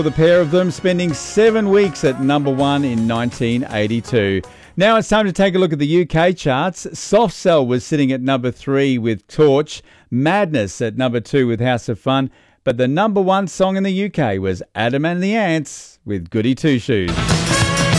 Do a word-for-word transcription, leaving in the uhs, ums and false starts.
The pair of them spending seven weeks at number one in nineteen eighty-two. Now it's time to take a look at the U K charts. Soft Cell was sitting at number three with Torch, Madness at number two with House of Fun, but the number one song in the U K was Adam and the Ants with Goody Two Shoes.